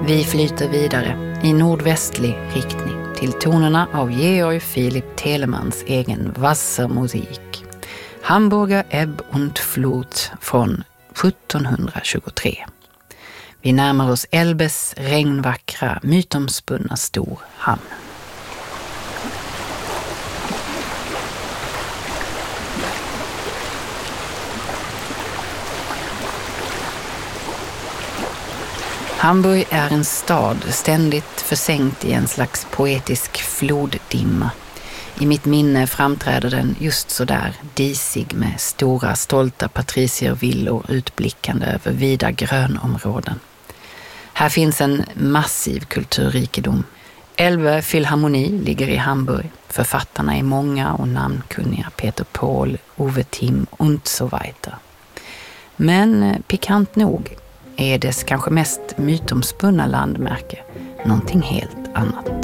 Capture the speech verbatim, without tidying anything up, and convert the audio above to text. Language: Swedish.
Vi flyter vidare i nordvästlig riktning till tonerna av Georg Philipp Telemans egen Wassermusik. Hamburger Ebb und Flut från sjuttonhundratjugotre. Vi närmar oss Elbes regnvackra, mytomspunna stor hamn. Hamburg är en stad ständigt försänkt i en slags poetisk floddimma. I mitt minne framträder den just så där disig med stora stolta patriciervillor utblickande över vida grönområden. Här finns en massiv kulturrikedom. Elbe Philharmoni ligger i Hamburg. Författarna är många och namnkunniga. Peter Paul, Ove Timm och så vidare. Men pikant nog är dess kanske mest mytomspunna landmärke någonting helt annat.